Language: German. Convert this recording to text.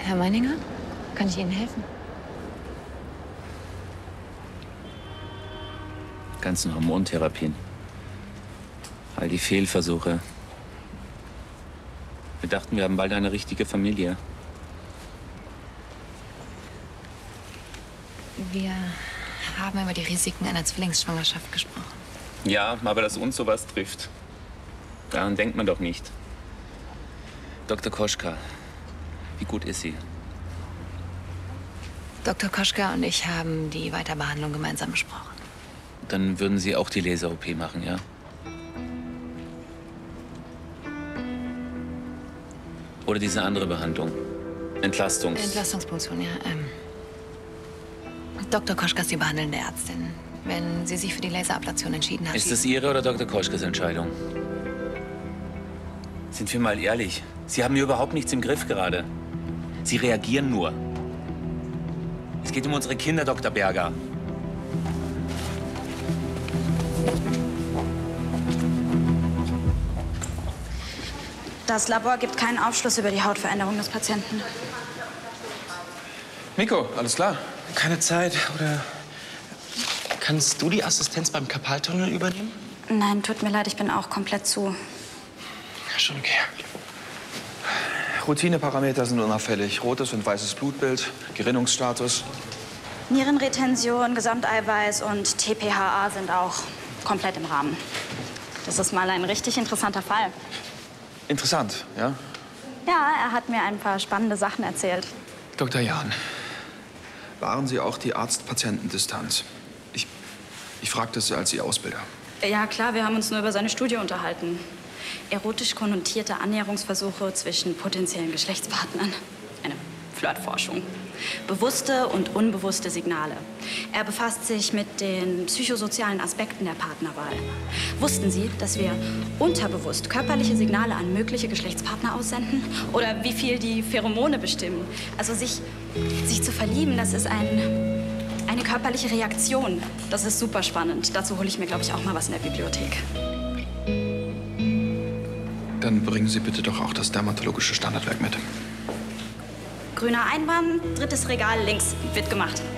Herr Meininger, kann ich Ihnen helfen? Ganzen Hormontherapien. All die Fehlversuche. Wir dachten, wir haben bald eine richtige Familie. Wir haben über die Risiken einer Zwillingsschwangerschaft gesprochen. Ja, aber dass uns sowas trifft, daran denkt man doch nicht. Dr. Koschka, wie gut ist sie? Dr. Koschka und ich haben die Weiterbehandlung gemeinsam besprochen. Dann würden Sie auch die Laser-OP machen, ja? Oder diese andere Behandlung? Entlastungspunktion, ja. Dr. Koschka ist die behandelnde Ärztin. Wenn sie sich für die Laserablation entschieden hat... Ist das Ihre oder Dr. Koschkas Entscheidung? Sind wir mal ehrlich, Sie haben hier überhaupt nichts im Griff gerade. Sie reagieren nur. Es geht um unsere Kinder, Dr. Berger. Das Labor gibt keinen Aufschluss über die Hautveränderung des Patienten. Miko, alles klar? Keine Zeit, oder kannst du die Assistenz beim Karpaltunnel übernehmen? Nein, tut mir leid, ich bin auch komplett zu. Ja, schon okay. Routineparameter sind unauffällig. Rotes und weißes Blutbild, Gerinnungsstatus. Nierenretention, Gesamteiweiß und TPHA sind auch komplett im Rahmen. Das ist mal ein richtig interessanter Fall. Interessant, ja? Ja, er hat mir ein paar spannende Sachen erzählt. Dr. Jahn, wahren Sie auch die Arzt-Patienten-Distanz? Ich fragte Sie als Ihr Ausbilder. Ja, klar, wir haben uns nur über seine Studie unterhalten. Erotisch konnotierte Annäherungsversuche zwischen potenziellen Geschlechtspartnern. Eine Flirtforschung. Bewusste und unbewusste Signale. Er befasst sich mit den psychosozialen Aspekten der Partnerwahl. Wussten Sie, dass wir unterbewusst körperliche Signale an mögliche Geschlechtspartner aussenden? Oder wie viel die Pheromone bestimmen? Also sich zu verlieben, das ist eine körperliche Reaktion. Das ist super spannend. Dazu hole ich mir, glaube ich, auch mal was in der Bibliothek. Dann bringen Sie bitte doch auch das dermatologische Standardwerk mit. Grüner Einband, drittes Regal links, wird gemacht.